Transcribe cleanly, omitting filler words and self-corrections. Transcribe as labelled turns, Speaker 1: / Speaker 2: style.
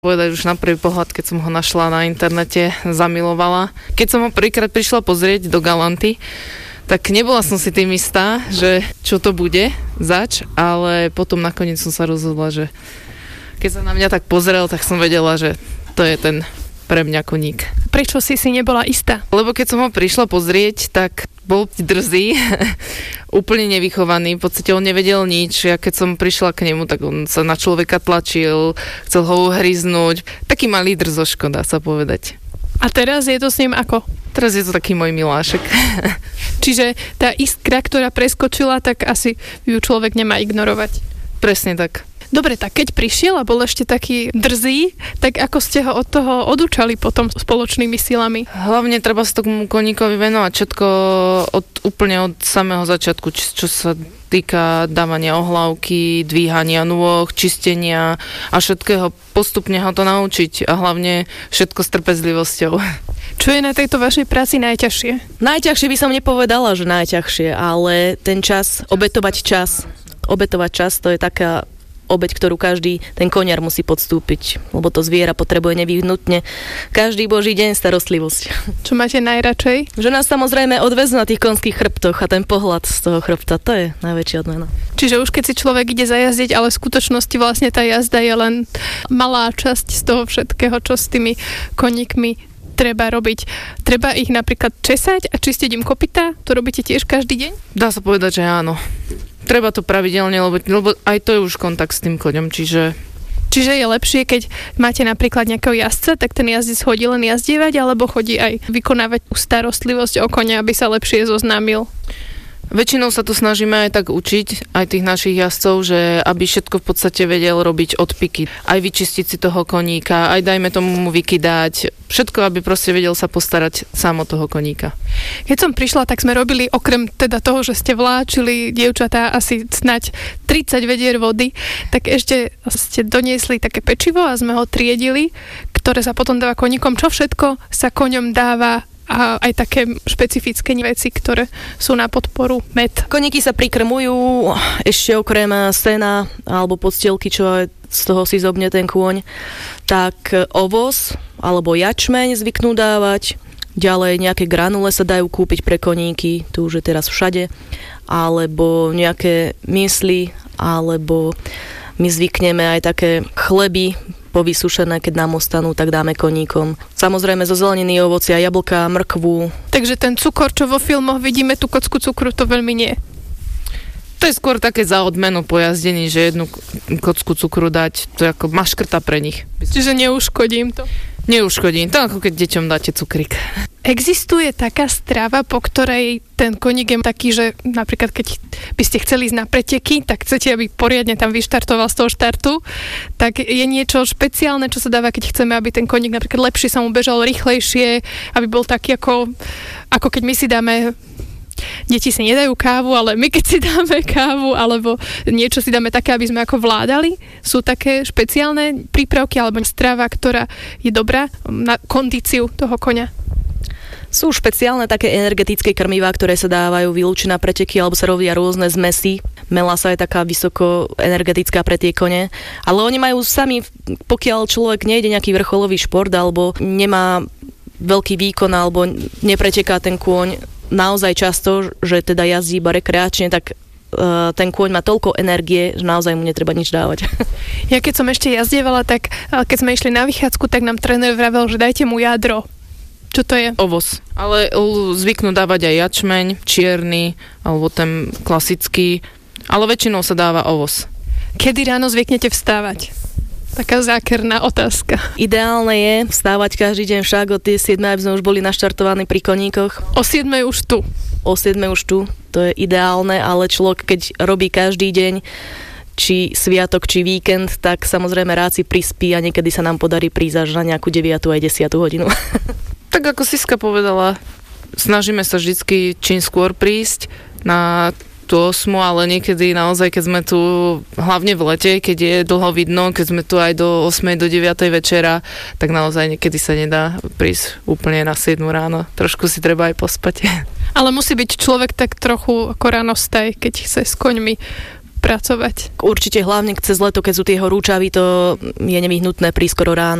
Speaker 1: Povedať už na prvý pohľad, keď som ho našla na internete, zamilovala. Keď som ho prvýkrát prišla pozrieť do Galanty, tak nebola som si tým istá, že čo to bude zač, ale potom nakoniec som sa rozhodla, že keď sa na mňa tak pozrel, tak som vedela, že to je ten pre mňa koník.
Speaker 2: Prečo si nebola istá?
Speaker 1: Lebo keď som ho prišla pozrieť, tak bol drzý, úplne nevychovaný, v podstate on nevedel nič. Ja keď som prišla k nemu, tak on sa na človeka tlačil, chcel ho uhryznúť. Taký malý drzoško, dá sa povedať.
Speaker 2: A teraz je to s ním ako?
Speaker 1: Teraz je to taký môj milášek.
Speaker 2: Čiže tá iskra, ktorá preskočila, tak asi ju človek nemá ignorovať.
Speaker 1: Presne tak.
Speaker 2: Dobre, tak keď prišiel a bol ešte taký drzý, tak ako ste ho od toho odúčali potom spoločnými silami?
Speaker 1: Hlavne treba sa tomu koníkovi venovať všetko úplne od samého začiatku, čo sa týka dávania ohlávky, dvíhania nôh, čistenia a všetkého. Postupne ho to naučiť a hlavne všetko s trpezlivosťou.
Speaker 2: Čo je na tejto vašej práci najťažšie?
Speaker 3: Najťažšie by som nepovedala, že najťažšie, ale ten čas, obetovať čas, to je taká obeť, ktorú každý ten koniar musí podstúpiť, lebo to zviera potrebuje nevyhnutne každý boží deň starostlivosť.
Speaker 2: Čo máte najradšej?
Speaker 3: Že nás samozrejme odvezú na tých konských chrbtoch a ten pohľad z toho chrbta, to je najväčšia odmena.
Speaker 2: Čiže už keď si človek ide zajazdiť, ale v skutočnosti vlastne tá jazda je len malá časť z toho všetkého, čo s tými koníkmi treba robiť. Treba ich napríklad česať a čistiť im kopytá? To robíte tiež každý deň?
Speaker 1: Dá sa povedať, že áno. Treba to pravidelne, lebo aj to je už kontakt s tým koňom, čiže
Speaker 2: je lepšie, keď máte napríklad nejakého jazdca, tak ten jazdec chodí len jazdievať, alebo chodí aj vykonávať starostlivosť o koňa, aby sa lepšie zoznámil?
Speaker 1: Väčšinou sa to snažíme aj tak učiť, aj tých našich jazdcov, že aby všetko v podstate vedel robiť odpiky. Aj vyčistiť si toho koníka, aj dajme tomu mu vykydať. Všetko, aby proste vedel sa postarať sám o toho koníka.
Speaker 2: Keď som prišla, tak sme robili okrem teda toho, že ste vláčili dievčatá asi snať 30 vedier vody, tak ešte ste doniesli také pečivo a sme ho triedili, ktoré sa potom dáva koníkom. Čo všetko sa koňom dáva a aj také špecifické veci, ktoré sú na podporu med.
Speaker 3: Koníky sa prikrmujú ešte okrem sena alebo podstielky, čo aj z toho si zobne ten kôň, tak ovoz alebo jačmeň zvyknú dávať. Ďalej nejaké granule sa dajú kúpiť pre koníky, tu už je teraz všade, alebo nejaké mysli, alebo my zvykneme aj také chleby povysušené, keď nám ostanú, tak dáme koníkom. Samozrejme zo zeleniny, ovocia, jablka, mrkvu.
Speaker 2: Takže ten cukor, čo vo filmoch vidíme, tú kocku cukru, to veľmi nie.
Speaker 1: To je skôr také za odmenu pojazdení, že jednu kocku cukru dať, to je ako maškrta pre nich.
Speaker 2: Čiže neuškodím to?
Speaker 1: Neuškodím, to ako keď deťom dáte cukrík.
Speaker 2: Existuje taká strava, po ktorej ten koník je taký, že napríklad keď by ste chceli ísť na preteky, tak chcete, aby poriadne tam vyštartoval z toho štartu, tak je niečo špeciálne, čo sa dáva, keď chceme, aby ten koník napríklad lepšie sa mu bežal, rýchlejšie, aby bol taký ako keď my si dáme. Deti si nedajú kávu, ale my keď si dáme kávu alebo niečo si dáme také, aby sme ako vládali, sú také špeciálne prípravky alebo strava, ktorá je dobrá na kondíciu toho koňa.
Speaker 3: Sú špeciálne také energetické krmivá, ktoré sa dávajú vylúčiť na preteky alebo sa robia rôzne zmesy. Melasa je taká vysoko energetická pre tie kone, ale oni majú sami, pokiaľ človek nejde nejaký vrcholový šport alebo nemá veľký výkon alebo nepreteká ten kôň naozaj často, že teda jazdí iba rekreačne, tak ten kôň má toľko energie, že naozaj mu netreba nič dávať.
Speaker 2: Ja keď som ešte jazdievala, tak keď sme išli na vychádzku, tak nám tréner vravel, že dajte mu jadro. Čo to je?
Speaker 1: Ovoz. Ale zvyknú dávať aj jačmeň, čierny, alebo ten klasický, ale väčšinou sa dáva ovoz.
Speaker 2: Kedy ráno zvyknete vstávať? Taká zákerná otázka.
Speaker 3: Ideálne je vstávať každý deň však od tie 7, aby sme už boli naštartovaní pri koníkoch.
Speaker 2: O 7 už tu.
Speaker 3: O 7 už tu, to je ideálne, ale človek, keď robí každý deň, či sviatok, či víkend, tak samozrejme rád si prispí a niekedy sa nám podarí prísť až na nejakú 9. aj 10. hodinu.
Speaker 1: Tak ako Siska povedala, snažíme sa vždycky čím skôr prísť na tú 8, ale niekedy naozaj, keď sme tu, hlavne v lete, keď je dlho vidno, keď sme tu aj do 8, do 9 večera, tak naozaj niekedy sa nedá prísť úplne na 7 ráno. Trošku si treba aj pospať.
Speaker 2: Ale musí byť človek tak trochu ako ránostaj, keď chce s koňmi pracovať.
Speaker 3: Určite hlavne cez leto, keď sú tie horúčavy, to je nevyhnutné prískoro ráno.